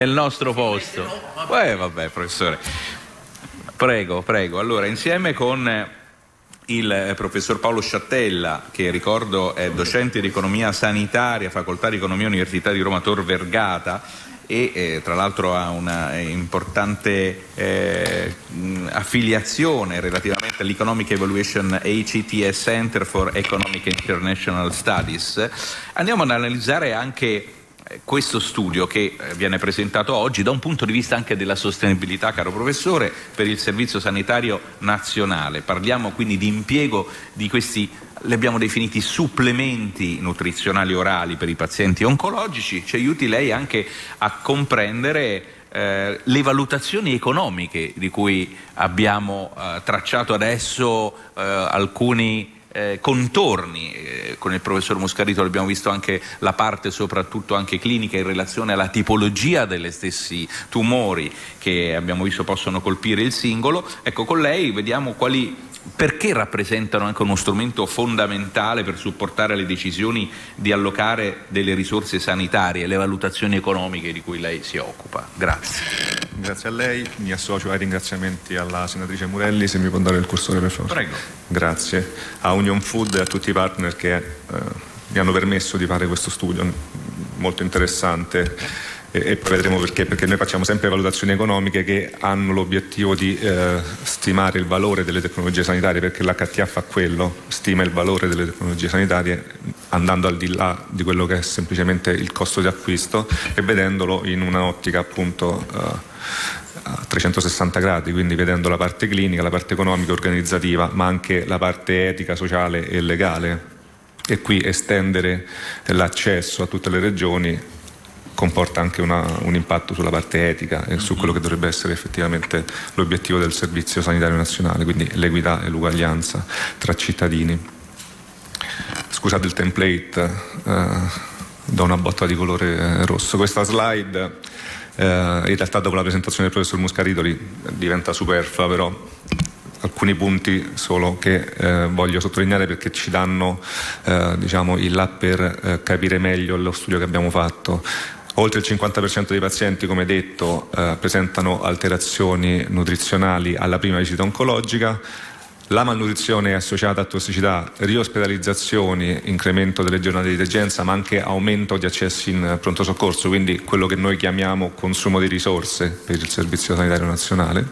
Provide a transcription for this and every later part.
nel nostro posto. Vabbè, professore. Prego. Allora, insieme con il professor Paolo Sciattella, che ricordo è docente di economia sanitaria, facoltà di economia Università di Roma Tor Vergata, e tra l'altro ha una importante affiliazione relativamente all'Economic Evaluation HETS Center for Economic International Studies. Andiamo ad analizzare anche questo studio che viene presentato oggi da un punto di vista anche della sostenibilità, caro professore, per il Servizio Sanitario Nazionale. Parliamo quindi di impiego di questi, li abbiamo definiti supplementi nutrizionali orali per i pazienti oncologici. Ci aiuti lei anche a comprendere le valutazioni economiche di cui abbiamo tracciato adesso alcuni contorni. Con il professor Muscarito abbiamo visto anche la parte soprattutto anche clinica in relazione alla tipologia delle stessi tumori che abbiamo visto possono colpire il singolo. Ecco, con lei vediamo perché rappresentano anche uno strumento fondamentale per supportare le decisioni di allocare delle risorse sanitarie, le valutazioni economiche di cui lei si occupa. Grazie. Grazie a lei, mi associo ai ringraziamenti alla senatrice Murelli. Se mi può dare il cursore, per favore. Prego. Grazie a Union Food e a tutti i partner che mi hanno permesso di fare questo studio molto interessante. E poi vedremo perché noi facciamo sempre valutazioni economiche che hanno l'obiettivo di stimare il valore delle tecnologie sanitarie, perché l'HTA fa quello, stima il valore delle tecnologie sanitarie andando al di là di quello che è semplicemente il costo di acquisto e vedendolo in un'ottica appunto a 360 gradi, quindi vedendo la parte clinica, la parte economica, organizzativa, ma anche la parte etica, sociale e legale. E qui estendere l'accesso a tutte le regioni comporta anche un impatto sulla parte etica e su quello che dovrebbe essere effettivamente l'obiettivo del Servizio Sanitario Nazionale, quindi l'equità e l'uguaglianza tra cittadini. Scusate il template, do una botta di colore rosso. Questa slide in realtà dopo la presentazione del professor Muscarito diventa superflua, però alcuni punti solo che voglio sottolineare perché ci danno il là per capire meglio lo studio che abbiamo fatto. Oltre il 50% dei pazienti, come detto, presentano alterazioni nutrizionali alla prima visita oncologica. La malnutrizione è associata a tossicità, riospedalizzazioni, incremento delle giornate di degenza, ma anche aumento di accessi in pronto soccorso, quindi quello che noi chiamiamo consumo di risorse per il Servizio Sanitario Nazionale.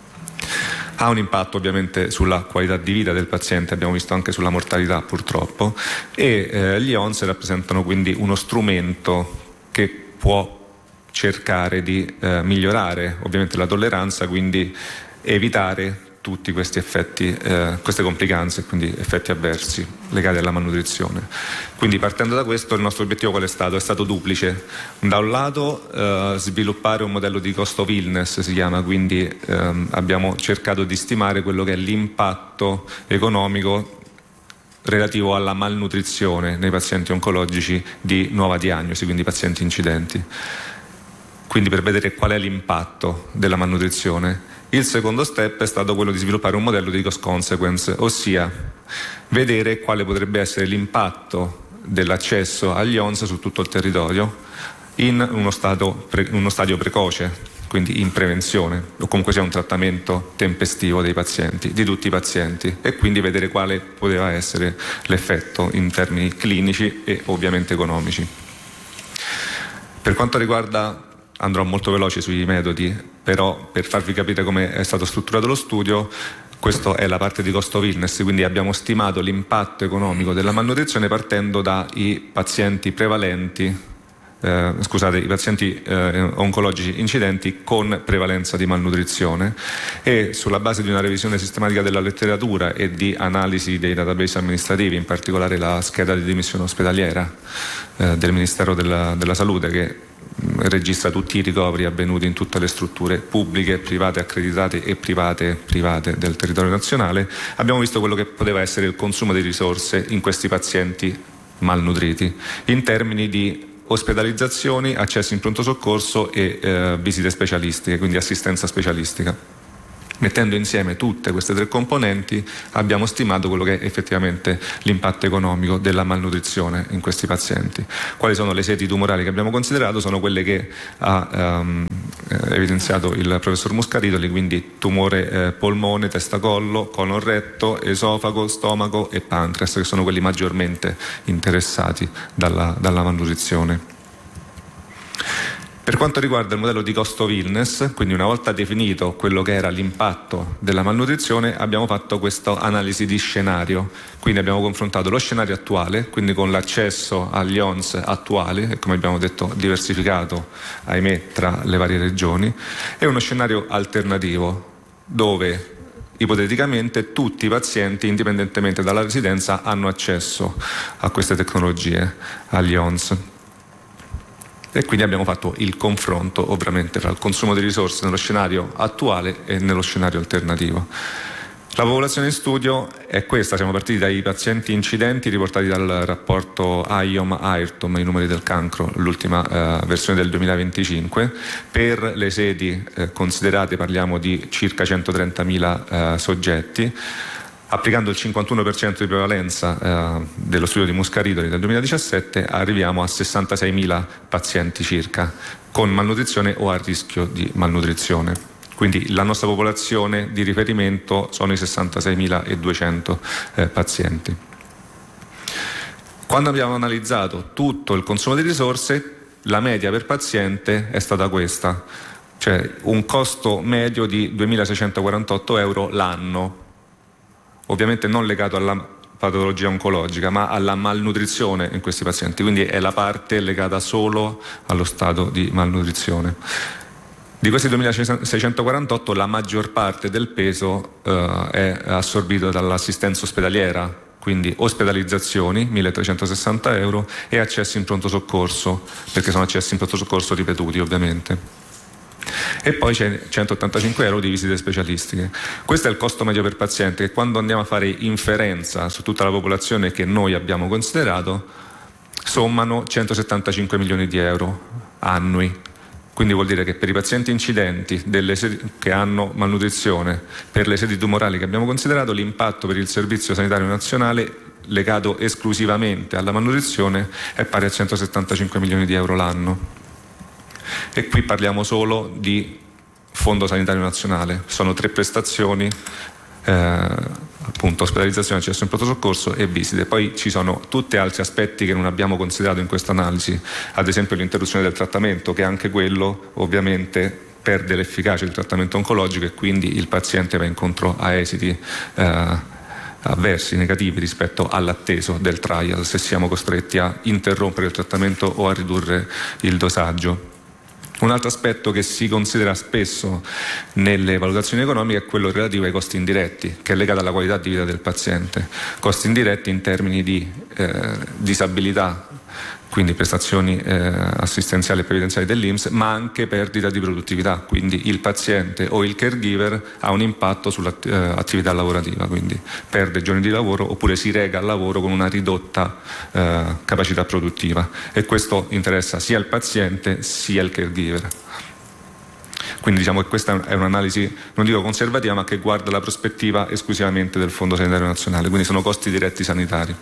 Ha un impatto ovviamente sulla qualità di vita del paziente, abbiamo visto anche sulla mortalità purtroppo, e gli ONS rappresentano quindi uno strumento che può cercare di migliorare ovviamente la tolleranza, quindi evitare tutti questi effetti, queste complicanze, quindi effetti avversi legati alla malnutrizione. Quindi partendo da questo il nostro obiettivo qual è stato? È stato duplice. Da un lato sviluppare un modello di cost of illness si chiama, quindi abbiamo cercato di stimare quello che è l'impatto economico relativo alla malnutrizione nei pazienti oncologici di nuova diagnosi, quindi pazienti incidenti. Quindi per vedere qual è l'impatto della malnutrizione. Il secondo step è stato quello di sviluppare un modello di cost consequence, ossia vedere quale potrebbe essere l'impatto dell'accesso agli ONS su tutto il territorio in uno stadio precoce, quindi in prevenzione, o comunque sia un trattamento tempestivo dei pazienti, di tutti i pazienti, e quindi vedere quale poteva essere l'effetto in termini clinici e ovviamente economici. Per quanto riguarda, andrò molto veloce sui metodi, però per farvi capire come è stato strutturato lo studio, questa è la parte di cost of illness, quindi abbiamo stimato l'impatto economico della malnutrizione partendo dai pazienti prevalenti, i pazienti oncologici incidenti con prevalenza di malnutrizione, e sulla base di una revisione sistematica della letteratura e di analisi dei database amministrativi, in particolare la scheda di dimissione ospedaliera del Ministero della Salute, che registra tutti i ricoveri avvenuti in tutte le strutture pubbliche, private accreditate e private del territorio nazionale, abbiamo visto quello che poteva essere il consumo di risorse in questi pazienti malnutriti in termini di ospedalizzazioni, accessi in pronto soccorso e visite specialistiche, quindi assistenza specialistica. Mettendo insieme tutte queste tre componenti abbiamo stimato quello che è effettivamente l'impatto economico della malnutrizione in questi pazienti. Quali sono le sedi tumorali che abbiamo considerato? Sono quelle che ha evidenziato il professor Muscaritoli, quindi tumore polmone, testa-collo, colon retto, esofago, stomaco e pancreas, che sono quelli maggiormente interessati dalla malnutrizione. Per quanto riguarda il modello di costo-wellness, quindi una volta definito quello che era l'impatto della malnutrizione, abbiamo fatto questa analisi di scenario. Quindi abbiamo confrontato lo scenario attuale, quindi con l'accesso agli ONS attuali, e come abbiamo detto diversificato, ahimè, tra le varie regioni, e uno scenario alternativo, dove ipoteticamente tutti i pazienti, indipendentemente dalla residenza, hanno accesso a queste tecnologie, agli ONS. E quindi abbiamo fatto il confronto ovviamente tra il consumo di risorse nello scenario attuale e nello scenario alternativo. La popolazione in studio è questa, siamo partiti dai pazienti incidenti riportati dal rapporto IOM-AIRTOM, i numeri del cancro, l'ultima versione del 2025. Per le sedi considerate parliamo di circa 130.000 soggetti. Applicando il 51% di prevalenza dello studio di Muscaritoli del 2017 arriviamo a 66.000 pazienti circa con malnutrizione o a rischio di malnutrizione. Quindi la nostra popolazione di riferimento sono i 66.200 pazienti. Quando abbiamo analizzato tutto il consumo di risorse, la media per paziente è stata questa, cioè un costo medio di 2.648 euro l'anno. Ovviamente non legato alla patologia oncologica, ma alla malnutrizione in questi pazienti, quindi è la parte legata solo allo stato di malnutrizione. Di questi 2.648 la maggior parte del peso è assorbito dall'assistenza ospedaliera, quindi ospedalizzazioni, 1.360 euro, e accessi in pronto soccorso, perché sono accessi in pronto soccorso ripetuti ovviamente. E poi c'è 185 euro di visite specialistiche. Questo è il costo medio per paziente, che quando andiamo a fare inferenza su tutta la popolazione che noi abbiamo considerato sommano 175 milioni di euro annui. Quindi vuol dire che per i pazienti incidenti che hanno malnutrizione, per le sedi tumorali che abbiamo considerato, l'impatto per il Servizio Sanitario Nazionale legato esclusivamente alla malnutrizione è pari a 175 milioni di euro l'anno. E qui parliamo solo di Fondo Sanitario Nazionale, sono 3 prestazioni, appunto ospedalizzazione, accesso in pronto soccorso e visite. Poi ci sono tutti altri aspetti che non abbiamo considerato in questa analisi, ad esempio l'interruzione del trattamento, che anche quello ovviamente perde l'efficacia del trattamento oncologico e quindi il paziente va incontro a esiti avversi, negativi rispetto all'atteso del trial, se siamo costretti a interrompere il trattamento o a ridurre il dosaggio. Un altro aspetto che si considera spesso nelle valutazioni economiche è quello relativo ai costi indiretti, che è legato alla qualità di vita del paziente. Costi indiretti in termini di disabilità, quindi prestazioni assistenziali e previdenziali dell'INPS, ma anche perdita di produttività, quindi il paziente o il caregiver ha un impatto sull'attività lavorativa, quindi perde giorni di lavoro oppure si reca al lavoro con una ridotta capacità produttiva, e questo interessa sia il paziente sia il caregiver. Quindi diciamo che questa è un'analisi, non dico conservativa, ma che guarda la prospettiva esclusivamente del Fondo Sanitario Nazionale, quindi sono costi diretti sanitari.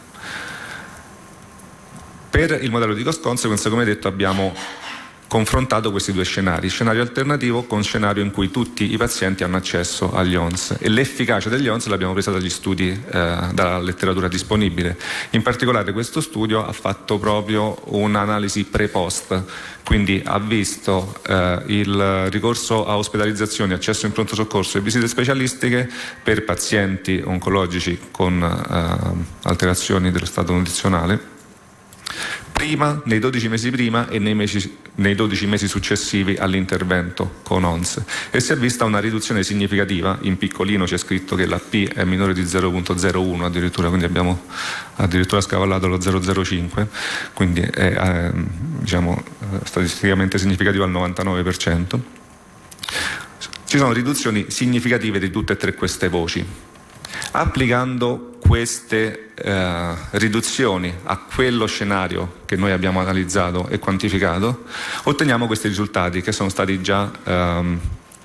Per il modello di cost consequence, come detto, abbiamo confrontato questi due scenari, scenario alternativo con scenario in cui tutti i pazienti hanno accesso agli ONS, e l'efficacia degli ONS l'abbiamo presa dagli studi, dalla letteratura disponibile. In particolare questo studio ha fatto proprio un'analisi pre-post, quindi ha visto il ricorso a ospedalizzazioni, accesso in pronto soccorso e visite specialistiche per pazienti oncologici con alterazioni dello stato nutrizionale, prima, nei 12 mesi prima e nei 12 mesi successivi all'intervento con ONS, e si è vista una riduzione significativa. In piccolino c'è scritto che la P è minore di 0,01 addirittura, quindi abbiamo addirittura scavallato lo 0,05, quindi è diciamo statisticamente significativo al 99%. Ci sono riduzioni significative di tutte e tre queste voci. Applicando queste riduzioni a quello scenario che noi abbiamo analizzato e quantificato, otteniamo questi risultati che sono stati già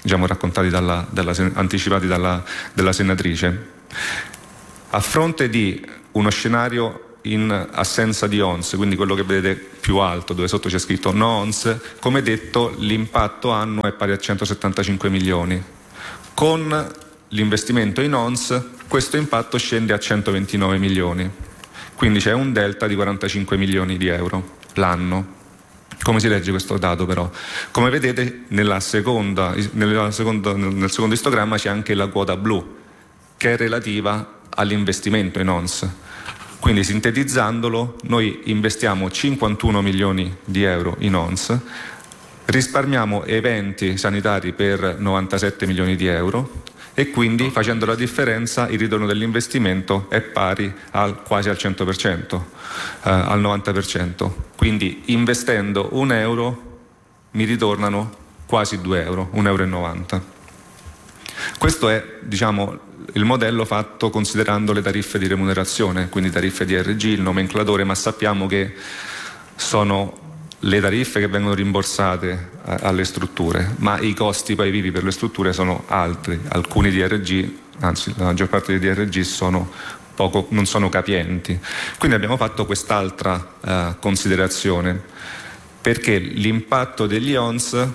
raccontati anticipati dalla senatrice. A fronte di uno scenario in assenza di ONS, quindi quello che vedete più alto, dove sotto c'è scritto no ONS, come detto l'impatto annuo è pari a 175 milioni. Con l'investimento in ONS questo impatto scende a 129 milioni, quindi c'è un delta di 45 milioni di euro l'anno. Come si legge questo dato però? Come vedete nel secondo istogramma c'è anche la quota blu, che è relativa all'investimento in ONS. Quindi sintetizzandolo, noi investiamo 51 milioni di euro in ONS, risparmiamo eventi sanitari per 97 milioni di euro e quindi facendo la differenza il ritorno dell'investimento è pari quasi al 100%, al 90%. Quindi investendo €1 mi ritornano quasi €2, €1,90. Questo è il modello fatto considerando le tariffe di remunerazione, quindi tariffe DRG, il nomenclatore, ma sappiamo che sono le tariffe che vengono rimborsate alle strutture, ma i costi poi vivi per le strutture sono altri. Alcuni DRG, anzi la maggior parte dei DRG non sono capienti. Quindi abbiamo fatto quest'altra considerazione, perché l'impatto degli ONS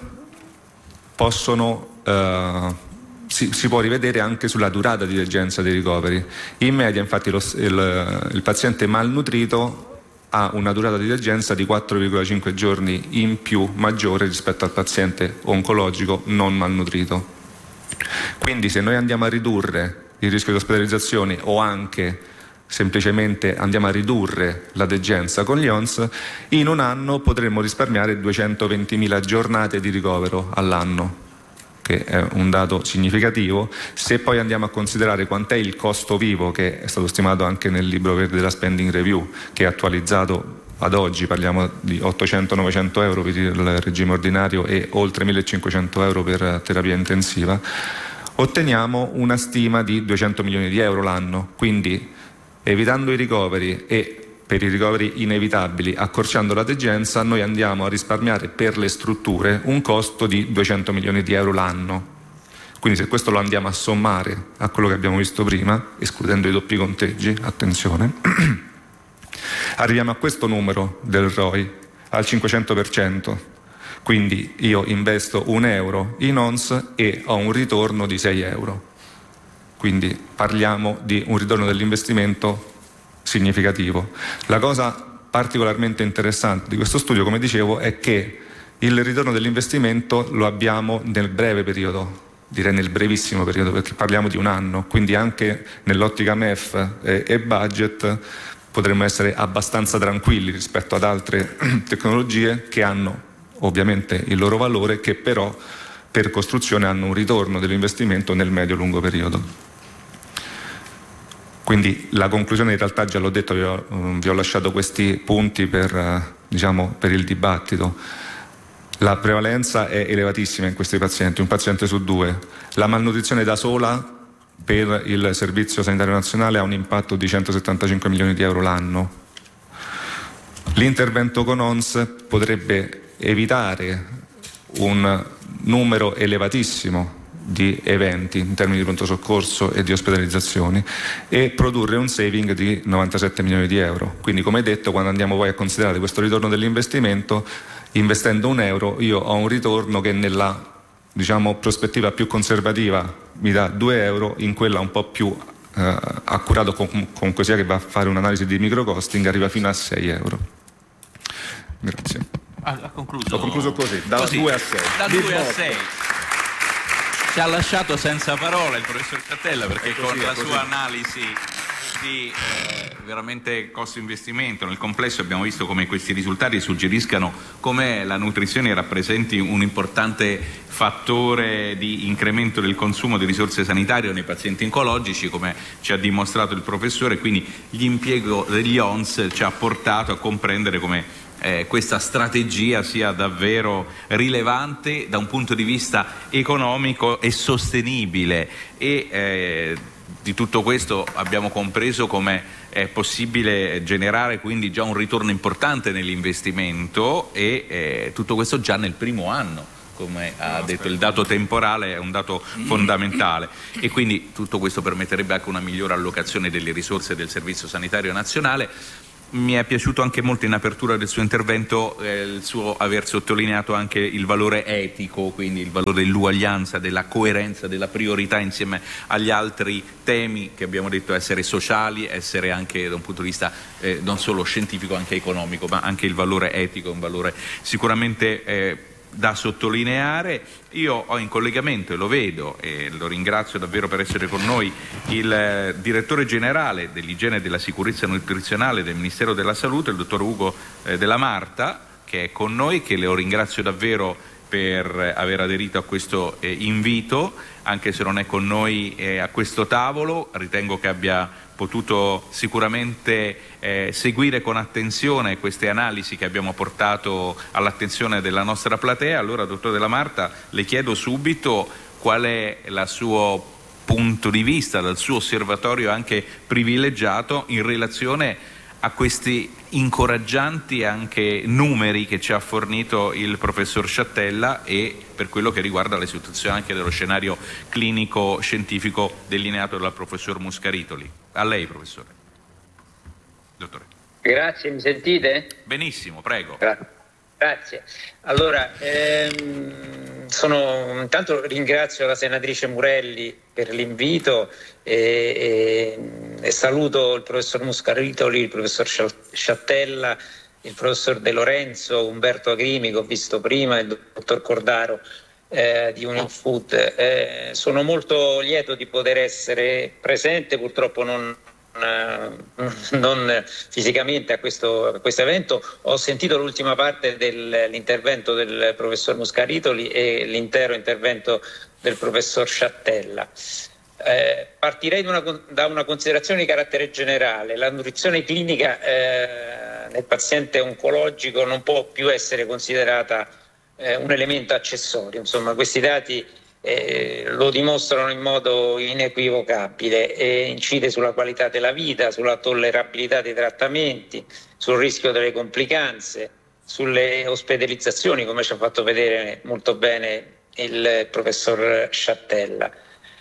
si può rivedere anche sulla durata di degenza dei ricoveri. In media infatti il paziente malnutrito ha una durata di degenza di 4,5 giorni in più maggiore rispetto al paziente oncologico non malnutrito. Quindi se noi andiamo a ridurre il rischio di ospedalizzazione o anche semplicemente andiamo a ridurre la degenza con gli ONS, in un anno potremmo risparmiare 220.000 giornate di ricovero all'anno, che è un dato significativo. Se poi andiamo a considerare quant'è il costo vivo, che è stato stimato anche nel libro verde della Spending Review, che è attualizzato ad oggi, parliamo di 800-900 euro per il regime ordinario e oltre 1.500 euro per terapia intensiva, otteniamo una stima di 200 milioni di euro l'anno. Quindi evitando i ricoveri e per i ricoveri inevitabili, accorciando la degenza, noi andiamo a risparmiare per le strutture un costo di 200 milioni di euro l'anno. Quindi se questo lo andiamo a sommare a quello che abbiamo visto prima, escludendo i doppi conteggi, attenzione, arriviamo a questo numero del ROI, al 500%. Quindi io investo €1 in ONS e ho un ritorno di €6. Quindi parliamo di un ritorno dell'investimento significativo. La cosa particolarmente interessante di questo studio, come dicevo, è che il ritorno dell'investimento lo abbiamo nel breve periodo, direi nel brevissimo periodo, perché parliamo di un anno, quindi anche nell'ottica MEF e budget potremmo essere abbastanza tranquilli rispetto ad altre tecnologie che hanno ovviamente il loro valore, che però per costruzione hanno un ritorno dell'investimento nel medio-lungo periodo. Quindi la conclusione, in realtà già l'ho detto, vi ho lasciato questi punti per il dibattito. La prevalenza è elevatissima in questi pazienti, un paziente su 2. La malnutrizione da sola per il Servizio Sanitario Nazionale ha un impatto di 175 milioni di euro l'anno. L'intervento con ONS potrebbe evitare un numero elevatissimo di eventi in termini di pronto soccorso e di ospedalizzazioni e produrre un saving di 97 milioni di euro. Quindi, come detto, quando andiamo poi a considerare questo ritorno dell'investimento, investendo €1 io ho un ritorno che nella prospettiva più conservativa mi dà €2, in quella un po' più accurato comunque sia, che va a fare un'analisi di microcosting, arriva fino a €6. Grazie. Ha concluso. Ho concluso così, da 2 a 6. Da 2 a 6. Ci ha lasciato senza parole il professor Cattella, perché con la sua analisi di veramente costo-investimento nel complesso abbiamo visto come questi risultati suggeriscano come la nutrizione rappresenti un importante fattore di incremento del consumo di risorse sanitarie nei pazienti oncologici, come ci ha dimostrato il professore. Quindi l'impiego degli ONS ci ha portato a comprendere come questa strategia sia davvero rilevante da un punto di vista economico e sostenibile, e di tutto questo abbiamo compreso come è possibile generare quindi già un ritorno importante nell'investimento, e tutto questo già nel primo anno, come ha detto, il dato temporale è un dato fondamentale, e quindi tutto questo permetterebbe anche una migliore allocazione delle risorse del Servizio Sanitario Nazionale. Mi è piaciuto anche molto in apertura del suo intervento il suo aver sottolineato anche il valore etico, quindi il valore dell'uguaglianza, della coerenza, della priorità insieme agli altri temi che abbiamo detto essere sociali, essere anche da un punto di vista non solo scientifico, anche economico, ma anche il valore etico, un valore sicuramente da sottolineare. Io ho in collegamento, e lo vedo e lo ringrazio davvero per essere con noi, il direttore generale dell'igiene e della sicurezza nutrizionale del Ministero della Salute, il dottor Ugo Della Marta, che è con noi, che lo ringrazio davvero per aver aderito a questo invito, anche se non è con noi a questo tavolo. Ritengo che abbia potuto sicuramente seguire con attenzione queste analisi che abbiamo portato all'attenzione della nostra platea. Allora, dottor Della Marta, le chiedo subito qual è il suo punto di vista, dal suo osservatorio anche privilegiato, in relazione a questi incoraggianti anche numeri che ci ha fornito il professor Sciattella, e per quello che riguarda la situazione anche dello scenario clinico scientifico delineato dal professor Muscaritoli. A lei, professore. Dottore. Grazie, mi sentite? Benissimo, prego. Grazie. Allora, intanto ringrazio la senatrice Murelli per l'invito e saluto il professor Muscaritoli, il professor Sciattella, il professor De Lorenzo, Umberto Agrimi, che ho visto prima, il dottor Cordaro di Union Food. Sono molto lieto di poter essere presente, purtroppo non fisicamente a questo evento. Ho sentito l'ultima parte dell'intervento del professor Muscaritoli e l'intero intervento del professor Sciattella. Partirei da una considerazione di carattere generale. La nutrizione clinica nel paziente oncologico non può più essere considerata un elemento accessorio. Insomma, questi dati lo dimostrano in modo inequivocabile e incide sulla qualità della vita, sulla tollerabilità dei trattamenti, sul rischio delle complicanze, sulle ospedalizzazioni, come ci ha fatto vedere molto bene il professor Sciattella.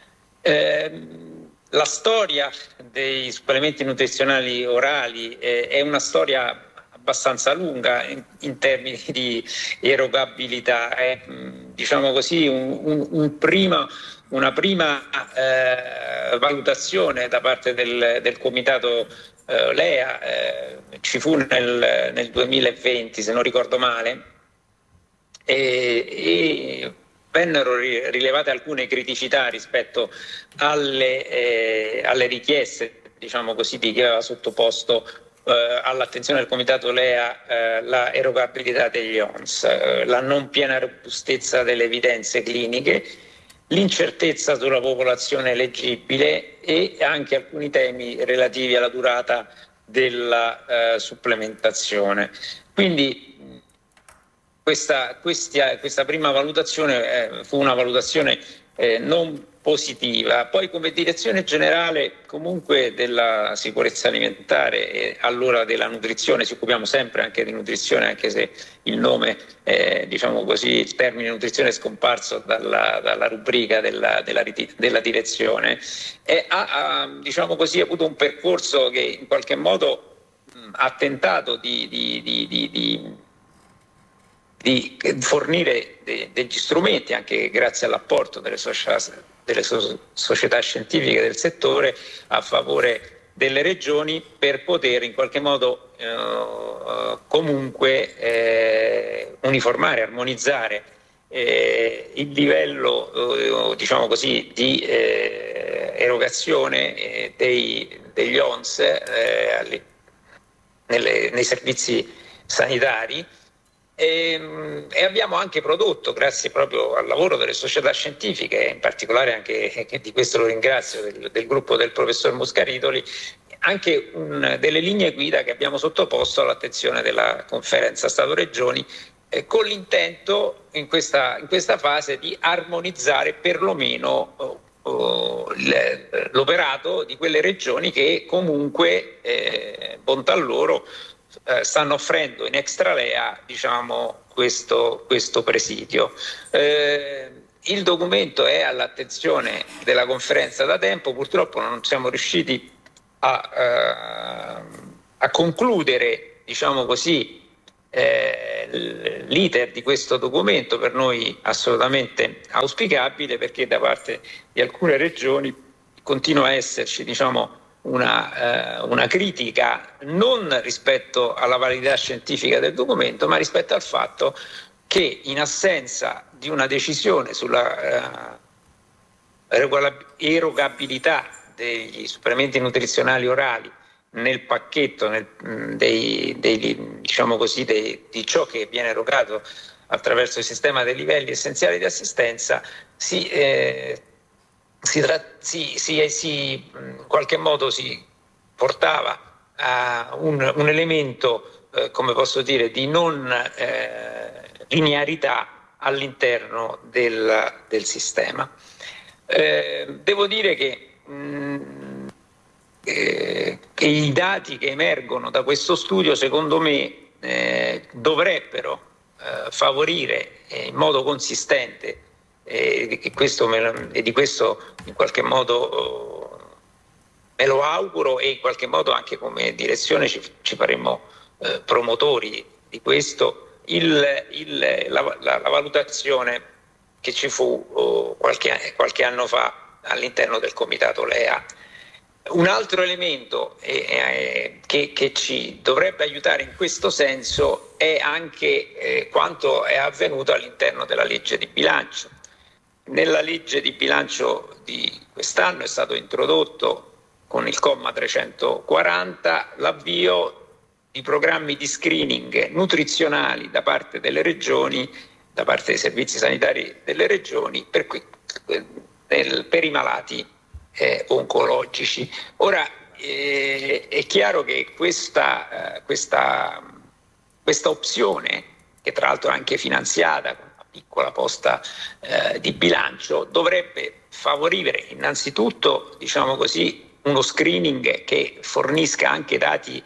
La storia dei supplementi nutrizionali orali è una storia abbastanza lunga in termini di erogabilità. È, diciamo così, una prima valutazione da parte del comitato LEA ci fu nel 2020, se non ricordo male, e vennero rilevate alcune criticità rispetto alle richieste, diciamo così, di chi aveva sottoposto all'attenzione del comitato LEA la erogabilità degli ONS, la non piena robustezza delle evidenze cliniche, l'incertezza sulla popolazione eleggibile e anche alcuni temi relativi alla durata della supplementazione. Quindi questa prima valutazione fu una valutazione non positiva. Poi, come direzione generale comunque della sicurezza alimentare e allora della nutrizione, ci occupiamo sempre anche di nutrizione, anche se il nome, diciamo così, il termine nutrizione è scomparso dalla rubrica della direzione, diciamo così, avuto un percorso che in qualche modo ha tentato di fornire degli strumenti, anche grazie all'apporto delle società scientifiche del settore, a favore delle regioni, per poter in qualche modo comunque uniformare, armonizzare il livello diciamo così di erogazione degli ONS nei servizi sanitari. E abbiamo anche prodotto, grazie proprio al lavoro delle società scientifiche, in particolare anche di questo lo ringrazio, del gruppo del professor Muscaritoli, anche delle linee guida che abbiamo sottoposto all'attenzione della Conferenza Stato-Regioni, con l'intento in questa fase di armonizzare perlomeno l'operato di quelle regioni che comunque, bontà loro, stanno offrendo in extralea, diciamo, questo presidio. Il documento è all'attenzione della conferenza da tempo, purtroppo non siamo riusciti a concludere, diciamo così, l'iter di questo documento, per noi assolutamente auspicabile, perché da parte di alcune regioni continua a esserci, diciamo, una critica non rispetto alla validità scientifica del documento, ma rispetto al fatto che in assenza di una decisione sulla erogabilità degli supplementi nutrizionali orali nel pacchetto diciamo così, di ciò che viene erogato attraverso il sistema dei livelli essenziali di assistenza, in qualche modo si portava a un elemento, come posso dire, di non linearità all'interno del sistema. Devo dire che i dati che emergono da questo studio, secondo me, dovrebbero favorire in modo consistente, e di questo in qualche modo me lo auguro, e in qualche modo anche come direzione ci faremo promotori di questo, la valutazione che ci fu qualche anno fa all'interno del Comitato LEA. Un altro elemento che ci dovrebbe aiutare in questo senso è anche quanto è avvenuto all'interno della legge di bilancio. Nella legge di bilancio di quest'anno è stato introdotto con il comma 340 l'avvio di programmi di screening nutrizionali da parte delle regioni, da parte dei servizi sanitari delle regioni per i malati oncologici. Ora è chiaro che questa opzione, che tra l'altro è anche finanziata con una piccola posta di bilancio, dovrebbe favorire innanzitutto, diciamo così, uno screening che fornisca anche dati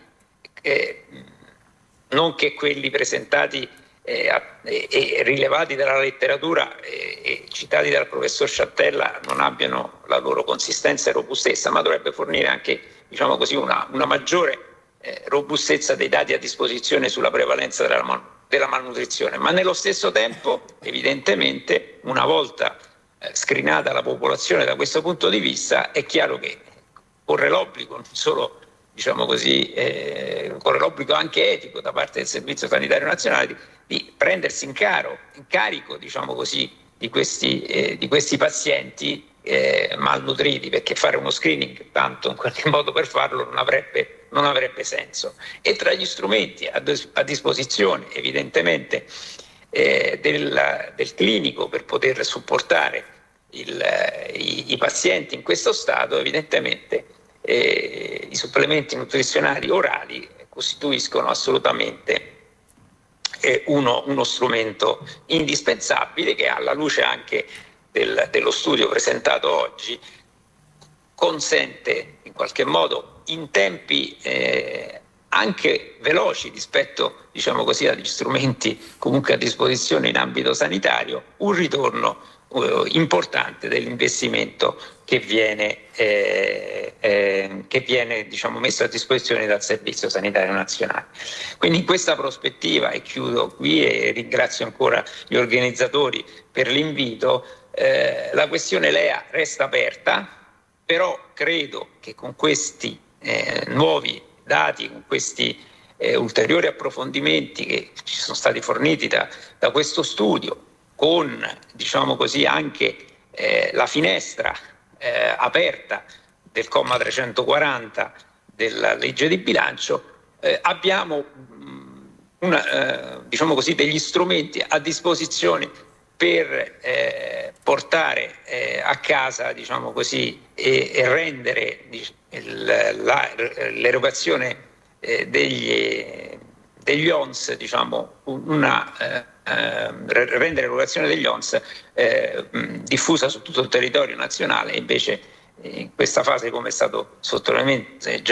non che quelli presentati e rilevati dalla letteratura e citati dal professor Sciattella non abbiano la loro consistenza e robustezza, ma dovrebbe fornire anche, diciamo così, una maggiore robustezza dei dati a disposizione sulla prevalenza della malnutrizione. Ma nello stesso tempo, evidentemente, una volta screenata la popolazione da questo punto di vista, è chiaro che corre l'obbligo, non solo, diciamo così, corre l'obbligo anche etico da parte del Servizio Sanitario Nazionale di prendersi in carico, diciamo così, di questi pazienti malnutriti, perché fare uno screening tanto in qualche modo per farlo non avrebbe senso. E tra gli strumenti a disposizione, evidentemente, del clinico per poter supportare i pazienti in questo stato, evidentemente i supplementi nutrizionali orali costituiscono assolutamente uno strumento indispensabile, che alla luce anche dello studio presentato oggi consente in qualche modo, in tempi anche veloci rispetto, diciamo così, agli strumenti comunque a disposizione in ambito sanitario, un ritorno importante dell'investimento che viene diciamo, messo a disposizione dal Servizio Sanitario Nazionale. Quindi in questa prospettiva, e chiudo qui e ringrazio ancora gli organizzatori per l'invito, la questione LEA resta aperta, però credo che con questi nuovi dati, con questi ulteriori approfondimenti che ci sono stati forniti da questo studio, con, diciamo così, anche la finestra aperta del comma 340 della legge di bilancio, abbiamo diciamo così, degli strumenti a disposizione per portare a casa, diciamo così, e rendere l'erogazione degli ONS, diciamo, rendere l'erogazione degli ONS diffusa su tutto il territorio nazionale. Invece in questa fase, come è stato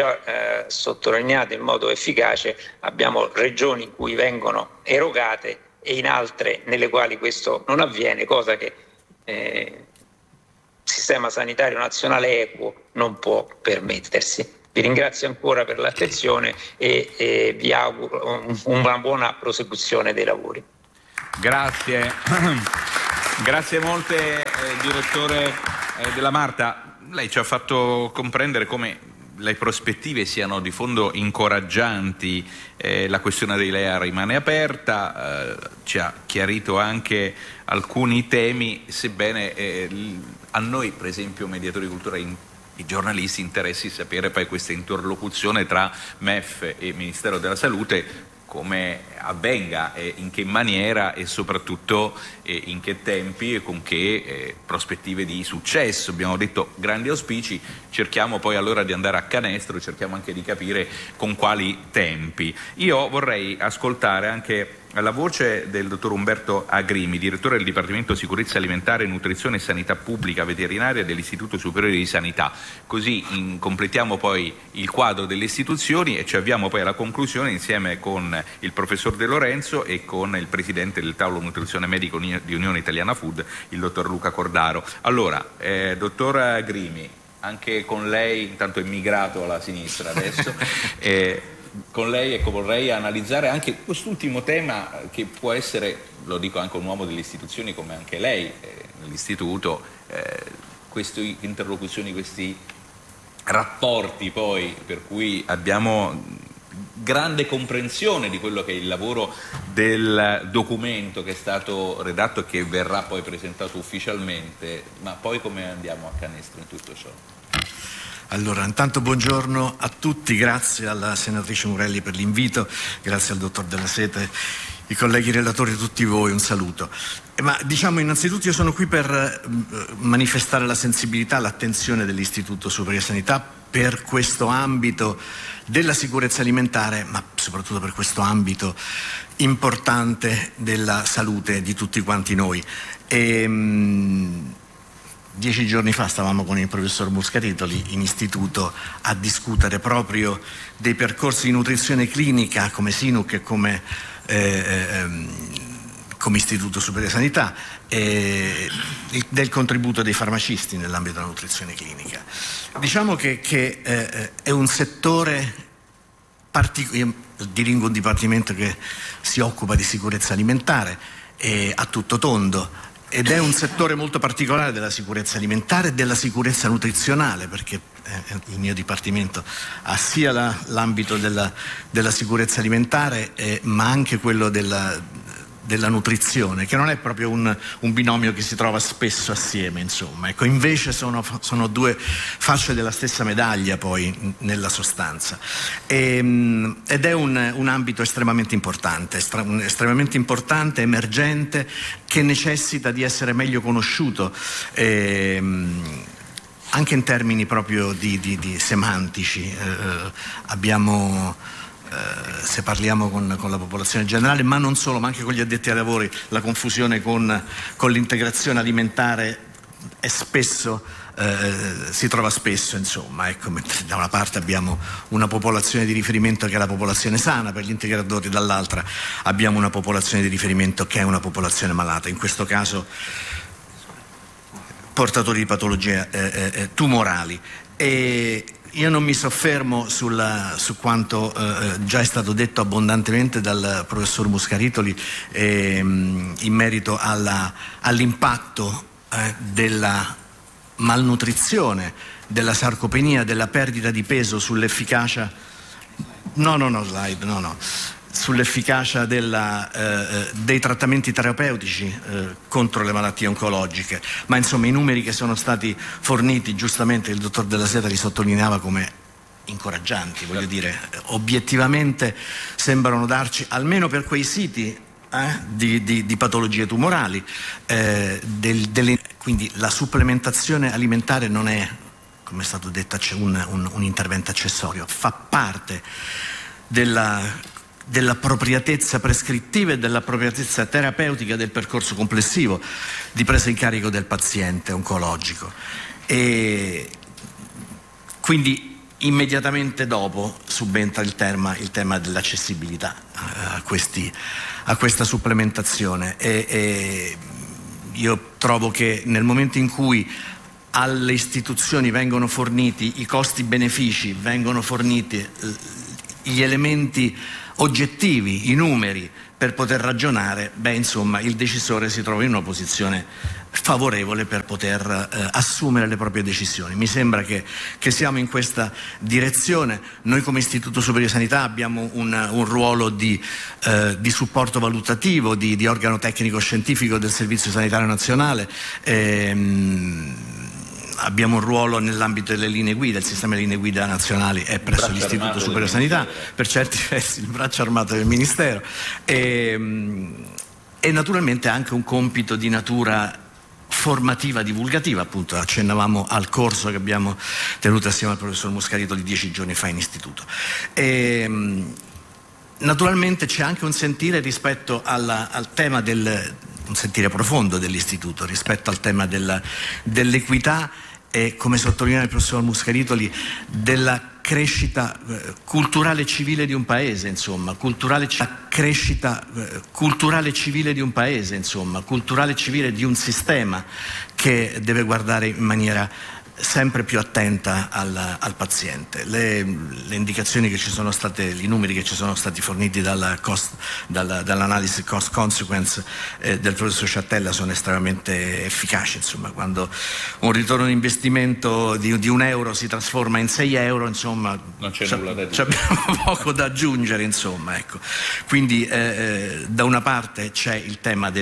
sottolineato in modo efficace, abbiamo regioni in cui vengono erogate e in altre nelle quali questo non avviene, cosa che il sistema sanitario nazionale equo non può permettersi. Vi ringrazio ancora per l'attenzione e vi auguro una buona prosecuzione dei lavori. Grazie. Grazie molte, direttore Della Marta. Lei ci ha fatto comprendere come le prospettive siano di fondo incoraggianti, la questione dei LEA rimane aperta, ci ha chiarito anche alcuni temi, sebbene a noi, per esempio, mediatori di cultura, i giornalisti interessi sapere poi questa interlocuzione tra MEF e Ministero della Salute, come avvenga, in che maniera e soprattutto in che tempi e con che prospettive di successo. Abbiamo detto grandi auspici, cerchiamo poi allora di andare a canestro, cerchiamo anche di capire con quali tempi. Io vorrei ascoltare anche la voce del dottor Umberto Agrimi, direttore del Dipartimento Sicurezza Alimentare, Nutrizione e Sanità Pubblica Veterinaria dell'Istituto Superiore di Sanità. Così completiamo poi il quadro delle istituzioni e ci avviamo poi alla conclusione insieme con il professor De Lorenzo e con il presidente del tavolo nutrizione medico di Unione Italiana Food, il dottor Luca Cordaro. Allora, dottor Agrimi, anche con lei, intanto è migrato alla sinistra adesso, con lei vorrei analizzare anche quest'ultimo tema che può essere, lo dico anche un uomo delle istituzioni come anche lei nell'istituto, queste interlocuzioni, questi rapporti poi per cui abbiamo grande comprensione di quello che è il lavoro del documento che è stato redatto e che verrà poi presentato ufficialmente, ma poi come andiamo a canestro in tutto ciò? Allora, intanto buongiorno a tutti, grazie alla senatrice Murelli per l'invito, grazie al dottor Della Sete, i colleghi relatori e tutti voi, un saluto. Ma diciamo innanzitutto io sono qui per manifestare la sensibilità, l'attenzione dell'Istituto Superiore di Sanità per questo ambito della sicurezza alimentare, ma soprattutto per questo ambito importante della salute di tutti quanti noi. 10 giorni fa stavamo con il professor Muscaritoli in istituto a discutere proprio dei percorsi di nutrizione clinica come SINUC e come Istituto Superiore di Sanità, del contributo dei farmacisti nell'ambito della nutrizione clinica. Diciamo che è un settore io dirigo un dipartimento che si occupa di sicurezza alimentare a tutto tondo, ed è un settore molto particolare della sicurezza alimentare e della sicurezza nutrizionale, perché il mio dipartimento ha sia l'ambito della sicurezza alimentare ma anche quello della nutrizione, che non è proprio un binomio che si trova spesso assieme, insomma. Ecco, invece sono due facce della stessa medaglia poi nella sostanza. Ed è un ambito estremamente importante, emergente, che necessita di essere meglio conosciuto, anche in termini proprio di semantici. Se parliamo con la popolazione generale, ma non solo, ma anche con gli addetti ai lavori, la confusione con l'integrazione alimentare è spesso, si trova spesso, insomma. Ecco, da una parte abbiamo una popolazione di riferimento che è la popolazione sana per gli integratori, dall'altra abbiamo una popolazione di riferimento che è una popolazione malata, in questo caso portatori di patologie tumorali. E io non mi soffermo su quanto già è stato detto abbondantemente dal professor Muscaritoli in merito all'impatto della malnutrizione, della sarcopenia, della perdita di peso sull'efficacia sull'efficacia dei trattamenti terapeutici contro le malattie oncologiche, ma insomma i numeri che sono stati forniti, giustamente il dottor Della Seta li sottolineava come incoraggianti, voglio dire, obiettivamente sembrano darci, almeno per quei siti di patologie tumorali, quindi la supplementazione alimentare non è, come è stato detto, un intervento accessorio, fa parte dell'appropriatezza prescrittiva e dell'appropriatezza terapeutica del percorso complessivo di presa in carico del paziente oncologico. E quindi Immediatamente dopo subentra il tema dell'accessibilità a questa supplementazione e io trovo che nel momento in cui alle istituzioni vengono forniti i costi-benefici, vengono forniti gli elementi oggettivi, i numeri per poter ragionare, il decisore si trova in una posizione favorevole per poter assumere le proprie decisioni. Mi sembra che siamo in questa direzione. Noi come Istituto Superiore di Sanità abbiamo un ruolo di supporto valutativo, di organo tecnico-scientifico del Servizio Sanitario Nazionale. Abbiamo un ruolo nell'ambito delle linee guida, il sistema delle linee guida nazionali è presso l'Istituto Superiore di Sanità, per certi versi il braccio armato del Ministero e naturalmente anche un compito di natura formativa, divulgativa, appunto accennavamo al corso che abbiamo tenuto assieme al professor Muscarito di 10 giorni fa in istituto. Naturalmente c'è anche un sentire rispetto al tema un sentire profondo dell'istituto rispetto al tema dell'equità e, come sottolineava il professor Muscaritoli, della crescita culturale e civile di un paese, culturale e civile di un paese, culturale e civile di un sistema che deve guardare in maniera sempre più attenta al paziente. Le indicazioni che ci sono state, i numeri che ci sono stati forniti dall'analisi cost consequence del professor Sciattella sono estremamente efficaci. Quando un ritorno di investimento di €1 si trasforma in €6, non c'è nulla da dire. Abbiamo poco da aggiungere, ecco. Quindi da una parte c'è il tema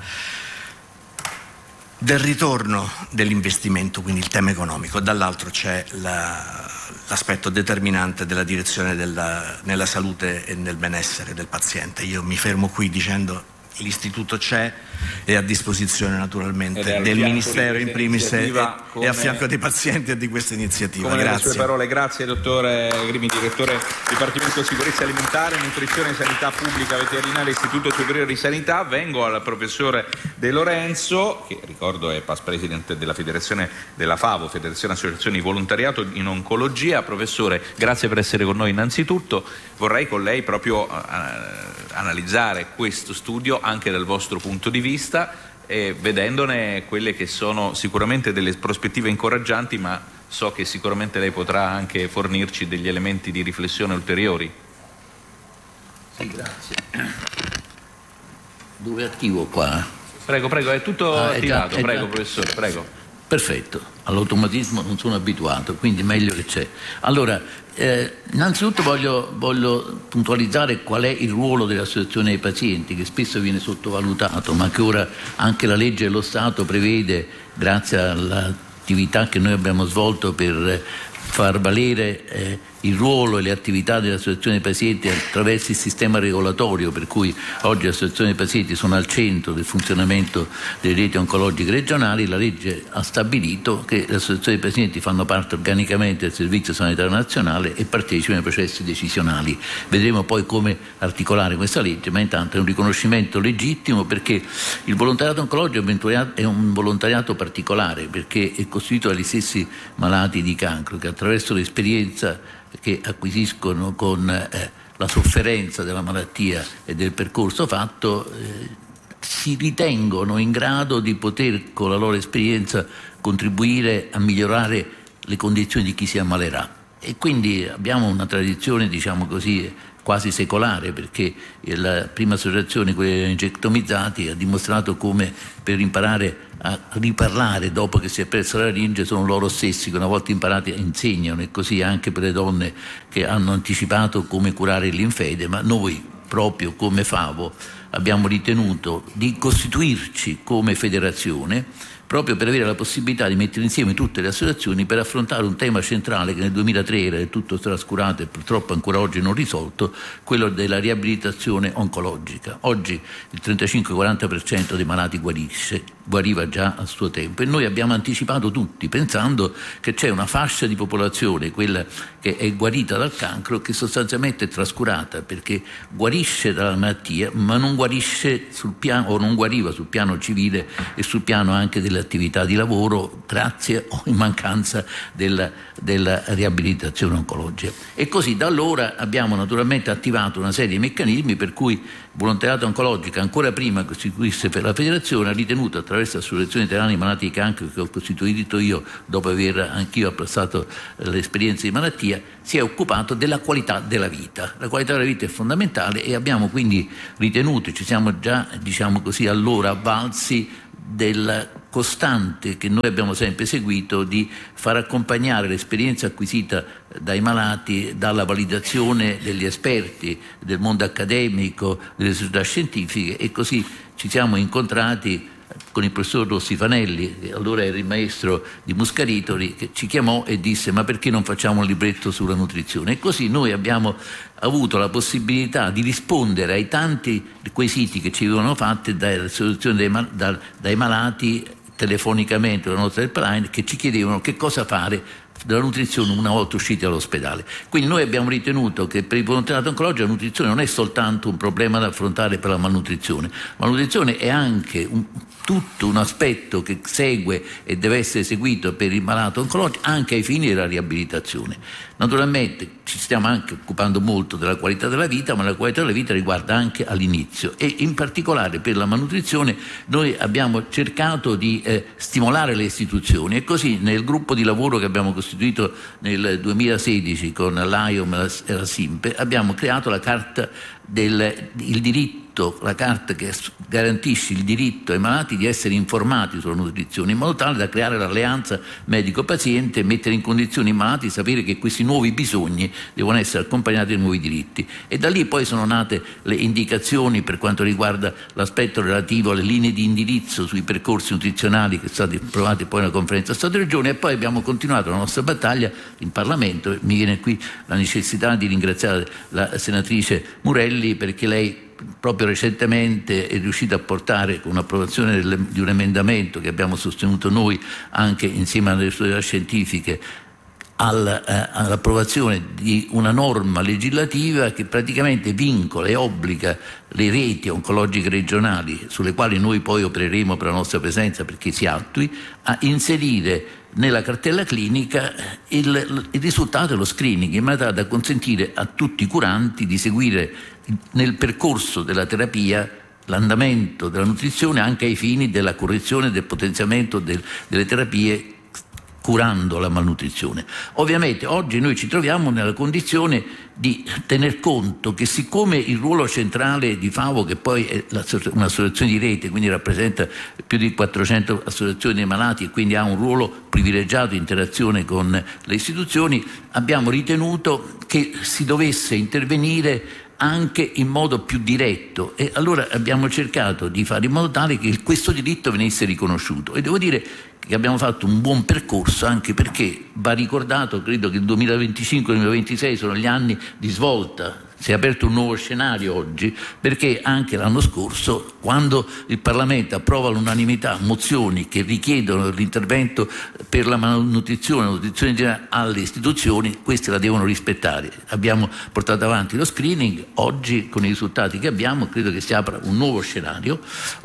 del ritorno dell'investimento, quindi il tema economico, dall'altro c'è l'aspetto determinante della direzione nella salute e nel benessere del paziente. Io mi fermo qui dicendo l'istituto c'è, è a disposizione naturalmente del Ministero in primis e a fianco dei pazienti e di questa iniziativa. Come grazie. le sue parole, grazie dottore Grimi, direttore Dipartimento Sicurezza Alimentare, Nutrizione e Sanità Pubblica Veterinaria, Istituto Superiore di Sanità. Vengo al professore De Lorenzo, che ricordo è past president della federazione della FAVO, Federazione Associazioni Volontariato in Oncologia. Professore, grazie per essere con noi innanzitutto. Vorrei con lei proprio analizzare questo studio anche dal vostro punto di vista, vedendone quelle che sono sicuramente delle prospettive incoraggianti, ma so che sicuramente lei potrà anche fornirci degli elementi di riflessione ulteriori. Sì, grazie. Dove attivo qua? Prego, è tutto attivato, prego già. Professore, prego. Perfetto, all'automatismo non sono abituato, quindi meglio che c'è. Allora, innanzitutto voglio puntualizzare qual è il ruolo dell'associazione dei pazienti, che spesso viene sottovalutato, ma che ora anche la legge dello Stato prevede, grazie all'attività che noi abbiamo svolto per far valere il ruolo e le attività dell'associazione dei pazienti attraverso il sistema regolatorio, per cui oggi le associazioni dei pazienti sono al centro del funzionamento delle reti oncologiche regionali. La legge ha stabilito che le associazioni dei pazienti fanno parte organicamente del Servizio Sanitario Nazionale e partecipano ai processi decisionali. Vedremo poi come articolare questa legge, ma intanto è un riconoscimento legittimo, perché il volontariato oncologico è un volontariato particolare, perché è costituito dagli stessi malati di cancro che attraverso l'esperienza che acquisiscono con la sofferenza della malattia e del percorso fatto si ritengono in grado di poter, con la loro esperienza, contribuire a migliorare le condizioni di chi si ammalerà. E quindi abbiamo una tradizione, diciamo così, quasi secolare, perché la prima associazione, quella degli angioectomizzati, ha dimostrato come per imparare a riparlare dopo che si è persa la laringe sono loro stessi che una volta imparati insegnano, e così anche per le donne che hanno anticipato come curare il linfedema. Noi proprio come FAVO abbiamo ritenuto di costituirci come federazione proprio per avere la possibilità di mettere insieme tutte le associazioni per affrontare un tema centrale che nel 2003 era del tutto trascurato e purtroppo ancora oggi non risolto, quello della riabilitazione oncologica. Oggi il 35-40% dei malati guariva già a suo tempo, e noi abbiamo anticipato tutti pensando che c'è una fascia di popolazione, quella che è guarita dal cancro, che sostanzialmente è trascurata, perché guarisce dalla malattia ma non guarisce sul piano, o non guariva sul piano civile e sul piano anche della attività di lavoro grazie o in mancanza della riabilitazione oncologica. E così da allora abbiamo naturalmente attivato una serie di meccanismi per cui il volontariato oncologico, ancora prima che costituisse per la federazione, ha ritenuto, attraverso l'associazione italiana di malati di cancro che ho costituito io dopo aver anch'io apprezzato l'esperienza di malattia, si è occupato della qualità della vita. La qualità della vita è fondamentale e abbiamo quindi ritenuto, ci siamo già, diciamo così, allora avvalsi del costante che noi abbiamo sempre seguito di far accompagnare l'esperienza acquisita dai malati dalla validazione degli esperti, del mondo accademico, delle società scientifiche, e così ci siamo incontrati con il professor Rossi Fanelli, che allora era il maestro di Muscaritoli, che ci chiamò e disse: ma perché non facciamo un libretto sulla nutrizione? E così noi abbiamo avuto la possibilità di rispondere ai tanti quesiti che ci avevano fatti dai malati telefonicamente dalla nostra helpline, che ci chiedevano che cosa fare della nutrizione una volta usciti dall'ospedale. Quindi noi abbiamo ritenuto che per il volontariato oncologico la nutrizione non è soltanto un problema da affrontare per la malnutrizione, ma la nutrizione è anche tutto un aspetto che segue e deve essere seguito per il malato oncologico anche ai fini della riabilitazione. Naturalmente ci stiamo anche occupando molto della qualità della vita, ma la qualità della vita riguarda anche all'inizio, e in particolare per la malnutrizione noi abbiamo cercato di stimolare le istituzioni, e così nel gruppo di lavoro che abbiamo costituito nel 2016 con l'AIOM e la SIMPE abbiamo creato la carta il diritto, la carta che garantisce il diritto ai malati di essere informati sulla nutrizione, in modo tale da creare l'alleanza medico-paziente e mettere in condizione i malati di sapere che questi nuovi bisogni devono essere accompagnati dai nuovi diritti. E da lì poi sono nate le indicazioni per quanto riguarda l'aspetto relativo alle linee di indirizzo sui percorsi nutrizionali che sono stati approvati poi nella conferenza Stato-Regione, e poi abbiamo continuato la nostra battaglia in Parlamento. Mi viene qui la necessità di ringraziare la senatrice Murelli, perché lei proprio recentemente è riuscita a portare con l'approvazione di un emendamento che abbiamo sostenuto noi anche insieme alle società scientifiche all'approvazione di una norma legislativa che praticamente vincola e obbliga le reti oncologiche regionali, sulle quali noi poi opereremo per la nostra presenza perché si attui, a inserire nella cartella clinica il risultato dello screening, in maniera da consentire a tutti i curanti di seguire nel percorso della terapia l'andamento della nutrizione anche ai fini della correzione e del potenziamento delle terapie, curando la malnutrizione. Ovviamente oggi noi ci troviamo nella condizione di tener conto che, siccome il ruolo centrale di FAO, che poi è un'associazione di rete, quindi rappresenta più di 400 associazioni dei malati e quindi ha un ruolo privilegiato in interazione con le istituzioni, abbiamo ritenuto che si dovesse intervenire anche in modo più diretto, e allora abbiamo cercato di fare in modo tale che questo diritto venisse riconosciuto. E devo dire che abbiamo fatto un buon percorso, anche perché va ricordato, credo che il 2025-2026 sono gli anni di svolta. Si è aperto un nuovo scenario oggi, perché anche l'anno scorso, quando il Parlamento approva all'unanimità mozioni che richiedono l'intervento per la malnutrizione, la nutrizione in generale alle istituzioni, queste la devono rispettare. Abbiamo portato avanti lo screening, oggi con i risultati che abbiamo credo che si apra un nuovo scenario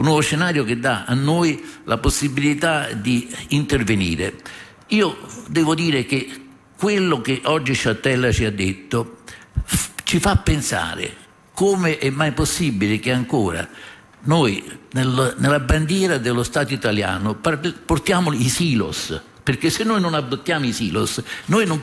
che dà a noi la possibilità di intervenire. Io devo dire che quello che oggi Sciattella ci ha detto ci fa pensare come è mai possibile che ancora noi nella bandiera dello Stato italiano portiamo i silos, perché se noi non adottiamo i silos noi non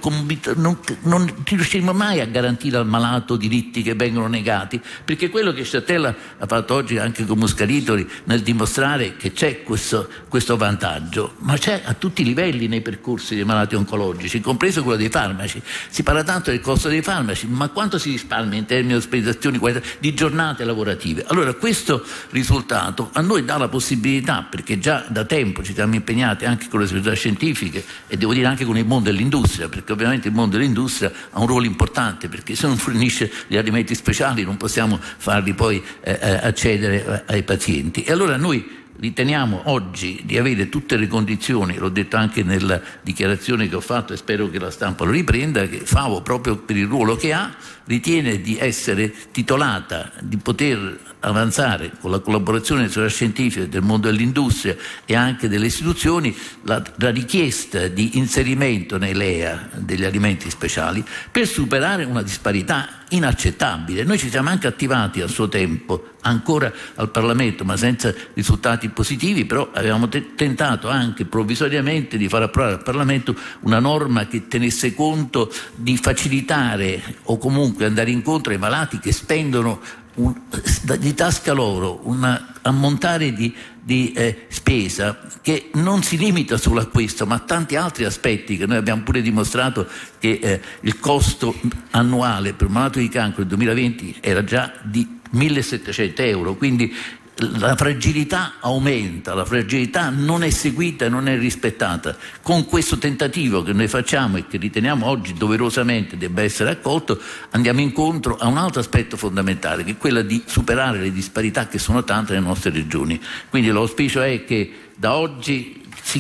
riusciremo mai a garantire al malato diritti che vengono negati, perché quello che Sciattella ha fatto oggi anche con Muscaritoli nel dimostrare che c'è questo vantaggio, ma c'è a tutti i livelli nei percorsi dei malati oncologici, compreso quello dei farmaci. Si parla tanto del costo dei farmaci, ma quanto si risparmia in termini di ospedalizzazioni, di giornate lavorative? Allora questo risultato a noi dà la possibilità, perché già da tempo ci siamo impegnati anche con le società scientifiche e devo dire anche con il mondo dell'industria, perché ovviamente il mondo dell'industria ha un ruolo importante, perché se non fornisce gli alimenti speciali non possiamo farli poi accedere ai pazienti. E allora noi riteniamo oggi di avere tutte le condizioni, l'ho detto anche nella dichiarazione che ho fatto e spero che la stampa lo riprenda, che FAO, proprio per il ruolo che ha, ritiene di essere titolata di poter avanzare con la collaborazione della società scientifica, del mondo dell'industria e anche delle istituzioni la richiesta di inserimento nei LEA degli alimenti speciali per superare una disparità inaccettabile. Noi ci siamo anche attivati a suo tempo, ancora al Parlamento, ma senza risultati positivi, però avevamo tentato anche provvisoriamente di far approvare al Parlamento una norma che tenesse conto di facilitare o comunque andare incontro ai malati che spendono di tasca loro un ammontare di spesa che non si limita solo a questo, ma a tanti altri aspetti che noi abbiamo pure dimostrato che il costo annuale per un malato di cancro nel 2020 era già di 1.700 euro, quindi la fragilità aumenta, la fragilità non è seguita e non è rispettata. Con questo tentativo che noi facciamo e che riteniamo oggi doverosamente debba essere accolto, andiamo incontro a un altro aspetto fondamentale, che è quello di superare le disparità che sono tante nelle nostre regioni. Quindi l'auspicio è che da oggi si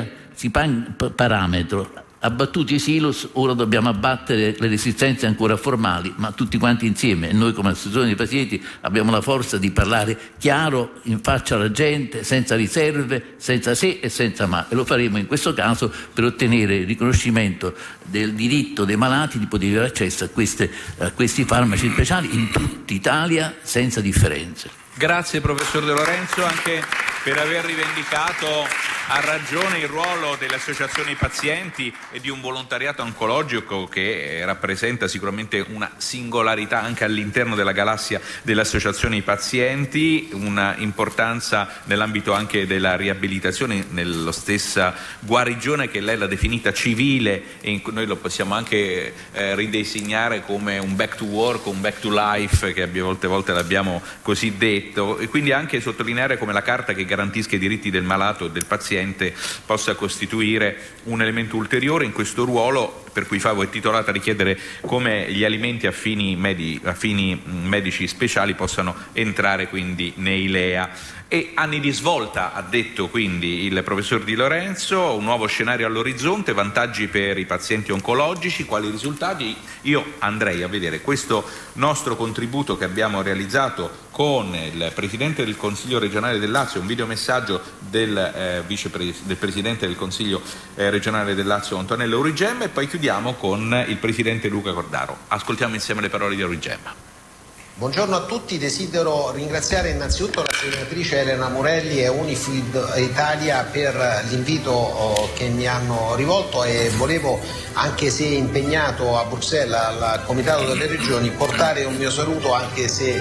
parametro. Abbattuti i silos, ora dobbiamo abbattere le resistenze ancora formali, ma tutti quanti insieme. E noi come associazione dei pazienti abbiamo la forza di parlare chiaro in faccia alla gente, senza riserve, senza se e senza ma. E lo faremo in questo caso per ottenere il riconoscimento del diritto dei malati di poter avere accesso a questi farmaci speciali in tutta Italia senza differenze. Grazie professor De Lorenzo anche per aver rivendicato a ragione il ruolo delle associazioni pazienti e di un volontariato oncologico che rappresenta sicuramente una singolarità anche all'interno della galassia delle associazioni pazienti, una importanza nell'ambito anche della riabilitazione, nella stessa guarigione che lei l'ha definita civile, e noi lo possiamo anche ridesignare come un back to work, un back to life, che molte volte l'abbiamo così detto, e quindi anche sottolineare come la carta che garantisca i diritti del malato e del paziente possa costituire un elemento ulteriore in questo ruolo, per cui Favo è titolata a richiedere come gli alimenti a fini medici speciali possano entrare quindi nei LEA. E anni di svolta, ha detto quindi il professor Di Lorenzo, un nuovo scenario all'orizzonte, vantaggi per i pazienti oncologici, quali risultati? Io andrei a vedere questo nostro contributo che abbiamo realizzato con il Presidente del Consiglio regionale del Lazio, un videomessaggio del Presidente del Consiglio regionale del Lazio Antonello Aurigemma, e poi chiudiamo con il Presidente Luca Cordaro. Ascoltiamo insieme le parole di Aurigemma. Buongiorno a tutti, desidero ringraziare innanzitutto la senatrice Elena Murelli e Unifid Italia per l'invito che mi hanno rivolto, e volevo, anche se impegnato a Bruxelles al Comitato delle Regioni, portare un mio saluto anche se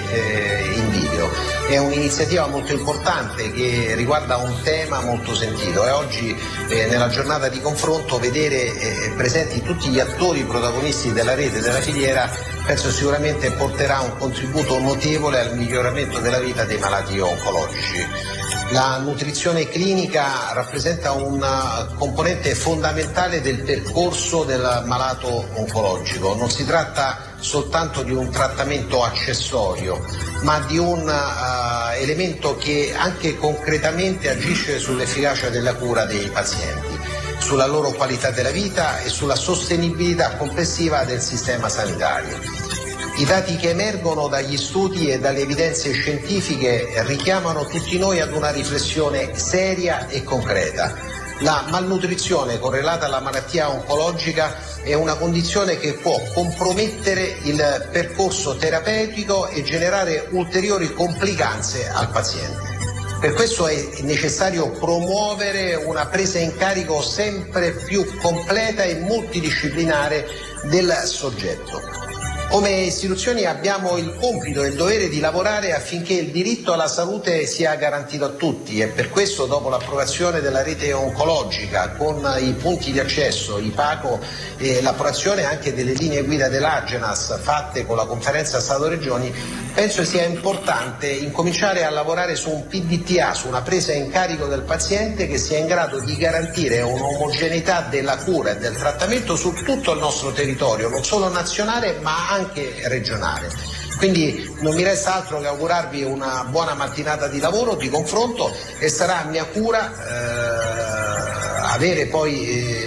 in video. È un'iniziativa molto importante che riguarda un tema molto sentito, e oggi nella giornata di confronto vedere presenti tutti gli attori protagonisti della rete della filiera penso sicuramente porterà un contributo notevole al miglioramento della vita dei malati oncologici. La nutrizione clinica rappresenta un componente fondamentale del percorso del malato oncologico. Non si tratta soltanto di un trattamento accessorio, ma di un elemento che anche concretamente agisce sull'efficacia della cura dei pazienti, sulla loro qualità della vita e sulla sostenibilità complessiva del sistema sanitario. I dati che emergono dagli studi e dalle evidenze scientifiche richiamano tutti noi ad una riflessione seria e concreta. La malnutrizione correlata alla malattia oncologica è una condizione che può compromettere il percorso terapeutico e generare ulteriori complicanze al paziente. Per questo è necessario promuovere una presa in carico sempre più completa e multidisciplinare del soggetto. Come istituzioni abbiamo il compito e il dovere di lavorare affinché il diritto alla salute sia garantito a tutti, e per questo, dopo l'approvazione della rete oncologica con i punti di accesso, i PACO, e l'approvazione anche delle linee guida dell'Agenas fatte con la conferenza Stato-Regioni, penso sia importante incominciare a lavorare su un PDTA, su una presa in carico del paziente che sia in grado di garantire un'omogeneità della cura e del trattamento su tutto il nostro territorio, non solo nazionale ma anche regionale. Quindi non mi resta altro che augurarvi una buona mattinata di lavoro, di confronto, e sarà a mia cura avere poi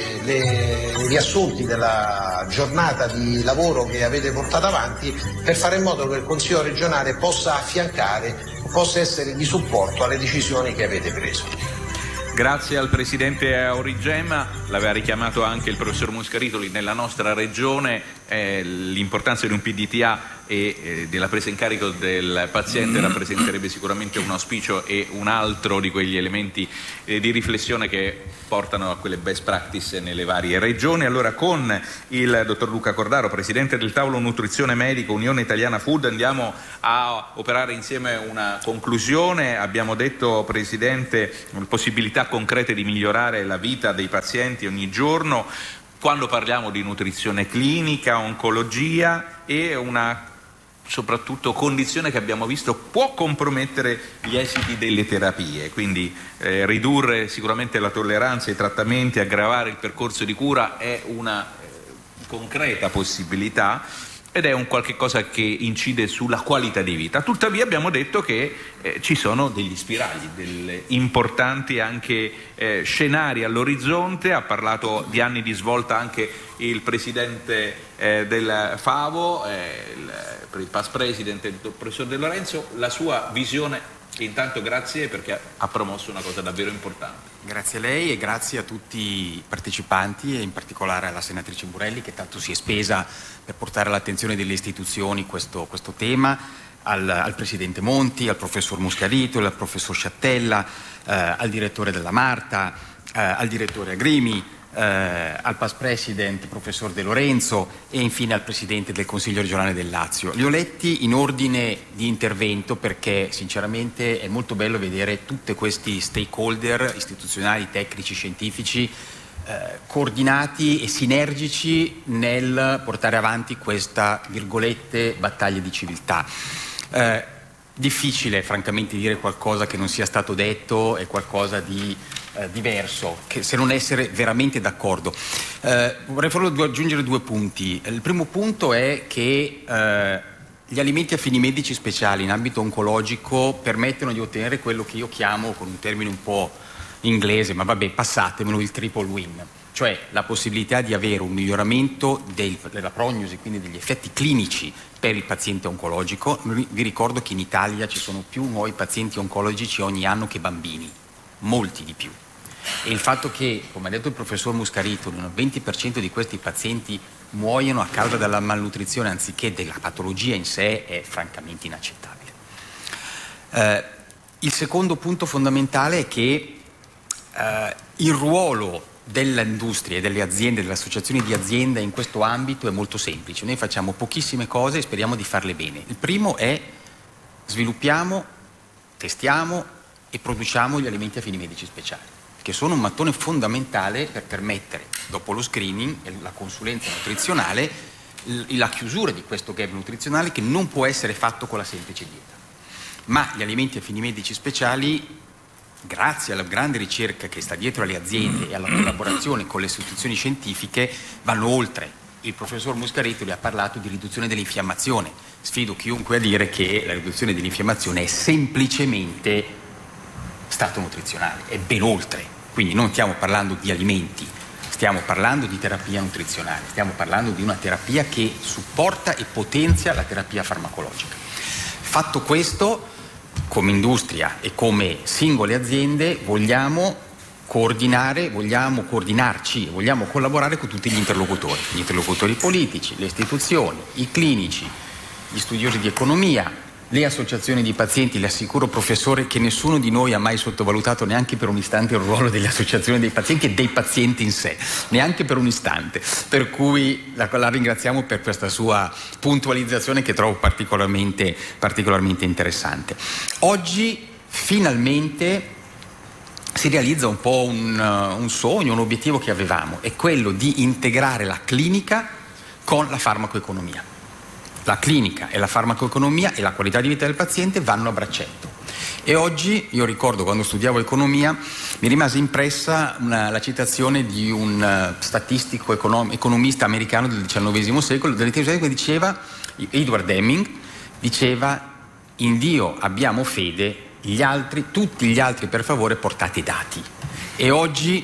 i riassunti della giornata di lavoro che avete portato avanti, per fare in modo che il Consiglio regionale possa affiancare, possa essere di supporto alle decisioni che avete preso. Grazie al Presidente Aurigemma, l'aveva richiamato anche il Professor Muscaritoli. Nella nostra regione l'importanza di un PDTA e della presa in carico del paziente rappresenterebbe sicuramente un auspicio e un altro di quegli elementi di riflessione che portano a quelle best practice nelle varie regioni. Allora, con il dottor Luca Cordaro, Presidente del Tavolo Nutrizione Medico Unione Italiana Food, andiamo a operare insieme una conclusione. Abbiamo detto, Presidente, possibilità concrete di migliorare la vita dei pazienti ogni giorno quando parliamo di nutrizione clinica, oncologia e una soprattutto condizione che abbiamo visto può compromettere gli esiti delle terapie, quindi ridurre sicuramente la tolleranza ai trattamenti, aggravare il percorso di cura è una concreta possibilità ed è un qualche cosa che incide sulla qualità di vita. Tuttavia abbiamo detto che ci sono degli spiragli, delle importanti anche scenari all'orizzonte. Ha parlato di anni di svolta anche il Presidente del FAVO, il past President, il Professor De Lorenzo. La sua visione, intanto grazie perché ha promosso una cosa davvero importante. Grazie a lei e grazie a tutti i partecipanti e in particolare alla senatrice Burelli che tanto si è spesa per portare all'attenzione delle istituzioni questo tema, al Presidente Monti, al Professor Muscarito, al Professor Sciattella, al Direttore della Marta, al Direttore Agrimi, al past President Professor De Lorenzo e infine al Presidente del Consiglio regionale del Lazio. Li ho letti in ordine di intervento perché sinceramente è molto bello vedere tutti questi stakeholder istituzionali, tecnici, scientifici coordinati e sinergici nel portare avanti questa, virgolette, battaglia di civiltà. Difficile francamente dire qualcosa che non sia stato detto e qualcosa di diverso, che se non essere veramente d'accordo. Vorrei aggiungere due punti. Il primo punto è che gli alimenti a fini medici speciali in ambito oncologico permettono di ottenere quello che io chiamo, con un termine un po' inglese, ma vabbè, passatemelo, il triple win, cioè la possibilità di avere un miglioramento della prognosi, quindi degli effetti clinici per il paziente oncologico. Vi ricordo che in Italia ci sono più nuovi pazienti oncologici ogni anno che bambini, molti di più. E il fatto che, come ha detto il professor Muscarito, il 20% di questi pazienti muoiono a causa della malnutrizione anziché della patologia in sé è francamente inaccettabile. Il secondo punto fondamentale è che il ruolo dell'industria e delle aziende, delle associazioni di azienda in questo ambito è molto semplice. Noi facciamo pochissime cose e speriamo di farle bene. Il primo è sviluppiamo, testiamo e produciamo gli alimenti a fini medici speciali, che sono un mattone fondamentale per permettere, dopo lo screening e la consulenza nutrizionale, la chiusura di questo gap nutrizionale che non può essere fatto con la semplice dieta. Ma gli alimenti a fini medici speciali, grazie alla grande ricerca che sta dietro alle aziende e alla collaborazione con le istituzioni scientifiche, vanno oltre. Il professor Muscarito ha parlato di riduzione dell'infiammazione. Sfido chiunque a dire che la riduzione dell'infiammazione è semplicemente stato nutrizionale, è ben oltre. Quindi non stiamo parlando di alimenti, stiamo parlando di terapia nutrizionale, stiamo parlando di una terapia che supporta e potenzia la terapia farmacologica. Fatto questo, come industria e come singole aziende vogliamo coordinarci, vogliamo collaborare con tutti gli interlocutori politici, le istituzioni, i clinici, gli studiosi di economia, le associazioni di pazienti. Le assicuro, professore, che nessuno di noi ha mai sottovalutato neanche per un istante il ruolo delle associazioni dei pazienti e dei pazienti in sé, neanche per un istante, per cui la ringraziamo per questa sua puntualizzazione che trovo particolarmente interessante. Oggi finalmente si realizza un po' un sogno, un obiettivo che avevamo, è quello di integrare la clinica con la farmacoeconomia. La clinica e la farmacoeconomia e la qualità di vita del paziente vanno a braccetto. E oggi, io ricordo quando studiavo economia, mi rimase impressa la citazione di un statistico economista americano del XIX secolo, che diceva, Edward Deming, diceva: in Dio abbiamo fede, tutti gli altri per favore portate dati. E oggi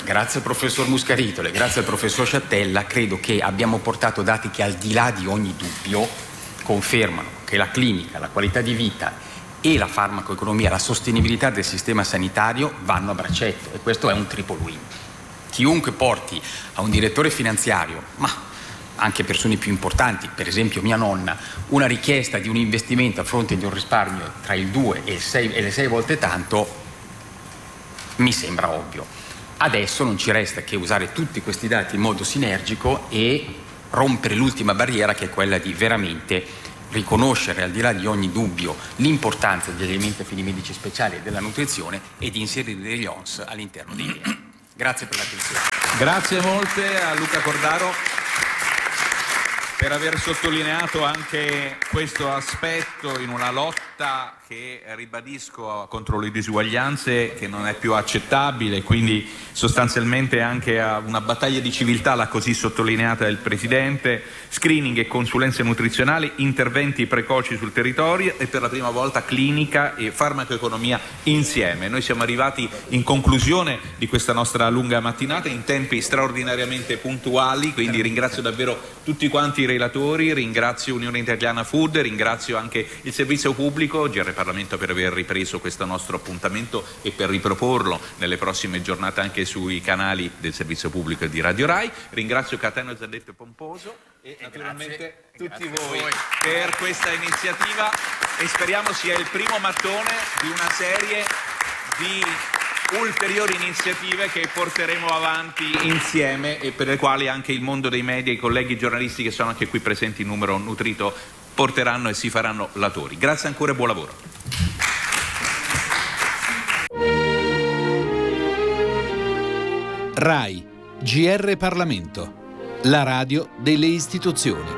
Grazie al professor Muscaritole, grazie al professor Sciattella, credo che abbiamo portato dati che al di là di ogni dubbio confermano che la clinica, la qualità di vita e la farmacoeconomia, la sostenibilità del sistema sanitario vanno a braccetto, e questo è un triple win. Chiunque porti a un direttore finanziario, ma anche persone più importanti, per esempio mia nonna, una richiesta di un investimento a fronte di un risparmio tra il 2 e le 6 volte tanto, mi sembra ovvio. Adesso non ci resta che usare tutti questi dati in modo sinergico e rompere l'ultima barriera, che è quella di veramente riconoscere al di là di ogni dubbio l'importanza degli alimenti a fini medici speciali e della nutrizione e di inserire degli ONS all'interno dei piani. Grazie per l'attenzione. Grazie molte a Luca Cordaro per aver sottolineato anche questo aspetto in una lotta che, ribadisco, contro le disuguaglianze, che non è più accettabile, quindi sostanzialmente anche a una battaglia di civiltà, l'ha così sottolineata il Presidente, screening e consulenze nutrizionali, interventi precoci sul territorio e per la prima volta clinica e farmacoeconomia insieme. Noi siamo arrivati in conclusione di questa nostra lunga mattinata in tempi straordinariamente puntuali, quindi ringrazio davvero tutti quanti i relatori, ringrazio Unione Italiana Food, ringrazio anche il servizio pubblico, GR Parlamento, per aver ripreso questo nostro appuntamento e per riproporlo nelle prossime giornate anche sui canali del servizio pubblico e di Radio Rai. Ringrazio Cattaneo, Zandetto e Pomposo e naturalmente tutti voi per questa iniziativa, e speriamo sia il primo mattone di una serie di ulteriori iniziative che porteremo avanti insieme e per le quali anche il mondo dei media e i colleghi giornalisti che sono anche qui presenti in numero nutrito porteranno e si faranno latori. Grazie ancora e buon lavoro. RAI, GR Parlamento, la radio delle istituzioni.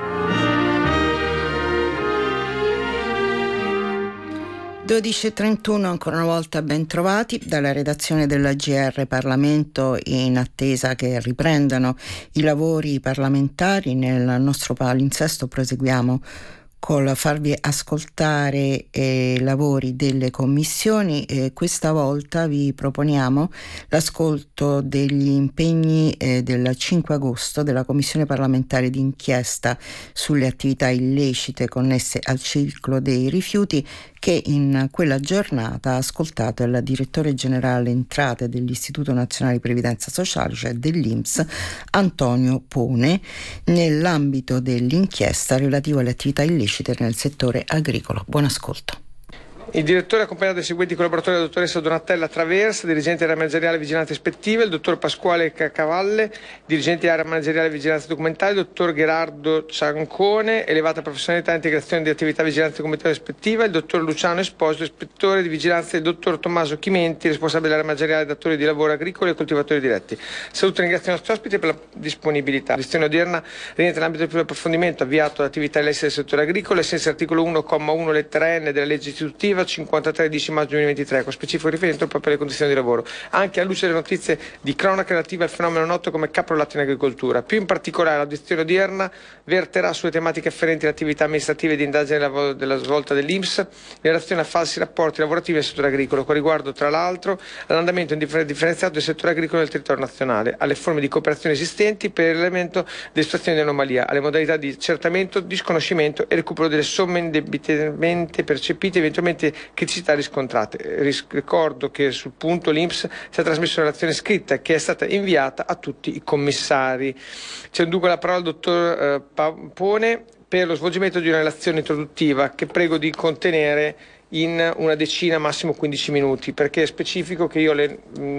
12:31, ancora una volta ben trovati dalla redazione della GR Parlamento, in attesa che riprendano i lavori parlamentari. Nel nostro palinsesto proseguiamo col farvi ascoltare i lavori delle commissioni. Questa volta vi proponiamo l'ascolto degli impegni del 5 agosto della Commissione parlamentare d'inchiesta sulle attività illecite connesse al ciclo dei rifiuti, che in quella giornata ha ascoltato il direttore generale entrate dell'Istituto Nazionale di Previdenza Sociale, cioè dell'INPS, Antonio Pone, nell'ambito dell'inchiesta relativa alle attività illecite nel settore agricolo. Buon ascolto. Il direttore è accompagnato dai seguenti collaboratori: la dottoressa Donatella Traversa, dirigente area manageriale vigilanza ispettiva, il dottor Pasquale Cacavalle, dirigente area manageriale vigilanza documentale, il dottor Gerardo Ciancone, elevata professionalità e integrazione di attività vigilanza documentale ispettiva, il dottor Luciano Esposito, ispettore di vigilanza, e il dottor Tommaso Chimenti, responsabile dell'area manageriale datori di lavoro agricoli e coltivatori diretti. Saluto e ringrazio i nostri ospiti per la disponibilità. La lezione odierna rientra nell'ambito del primo approfondimento avviato all'attività illecita del settore agricolo, ai sensi dell'articolo 1,1 lettera N della legge istitutiva 53 10 maggio 2023, con specifico riferimento proprio alle condizioni di lavoro, anche alla luce delle notizie di cronaca relative al fenomeno noto come caporalato in agricoltura. Più in particolare, l'audizione odierna verterà sulle tematiche afferenti alle attività amministrative di indagine della svolta dell'INPS in relazione a falsi rapporti lavorativi nel settore agricolo, con riguardo tra l'altro all'andamento differenziato del settore agricolo nel territorio nazionale, alle forme di cooperazione esistenti per l'elemento delle situazioni di anomalia, alle modalità di accertamento, disconoscimento e recupero delle somme indebitamente percepite, eventualmente criticità riscontrate. Ricordo che sul punto l'INPS si è trasmesso una relazione scritta che è stata inviata a tutti i commissari. C'è dunque la parola al dottor Pone per lo svolgimento di una relazione introduttiva che prego di contenere in una decina, massimo 15 minuti, perché è specifico che io alle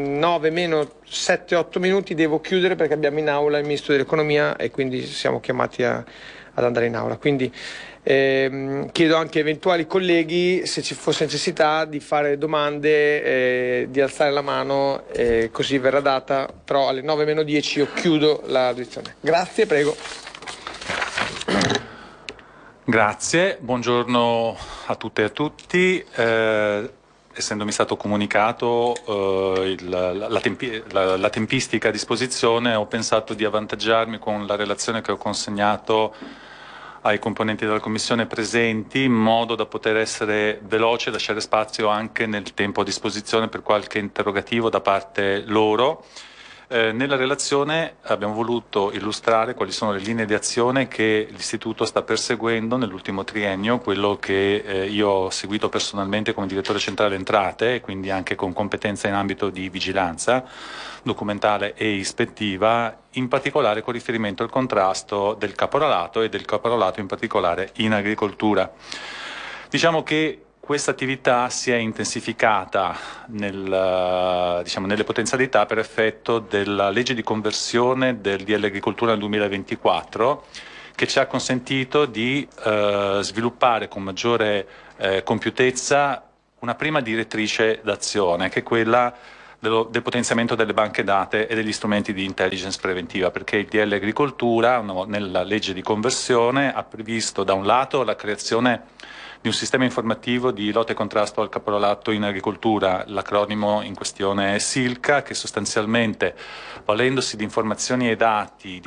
9 meno 7-8 minuti devo chiudere, perché abbiamo in aula il Ministro dell'Economia e quindi siamo chiamati ad andare in aula. Quindi chiedo anche ai eventuali colleghi, se ci fosse necessità, di fare domande, di alzare la mano, così verrà data, però alle 9 meno 10 io chiudo la lezione. Grazie, prego. Grazie, buongiorno a tutte e a tutti. Essendomi stato comunicato la tempistica a disposizione, ho pensato di avvantaggiarmi con la relazione che ho consegnato ai componenti della Commissione presenti, in modo da poter essere veloce e lasciare spazio anche nel tempo a disposizione per qualche interrogativo da parte loro. Nella relazione abbiamo voluto illustrare quali sono le linee di azione che l'Istituto sta perseguendo nell'ultimo triennio, quello che io ho seguito personalmente come direttore centrale entrate, e quindi anche con competenza in ambito di vigilanza documentale e ispettiva, in particolare con riferimento al contrasto del caporalato e del caporalato in particolare in agricoltura. Diciamo che questa attività si è intensificata nelle potenzialità per effetto della legge di conversione del DL Agricoltura nel 2024, che ci ha consentito di sviluppare con maggiore compiutezza una prima direttrice d'azione, che è quella del potenziamento delle banche date e degli strumenti di intelligence preventiva, perché il DL Agricoltura nella legge di conversione ha previsto da un lato la creazione di un sistema informativo di lotta e contrasto al caporalato in agricoltura, l'acronimo in questione è SILCA, che sostanzialmente, valendosi di informazioni e dati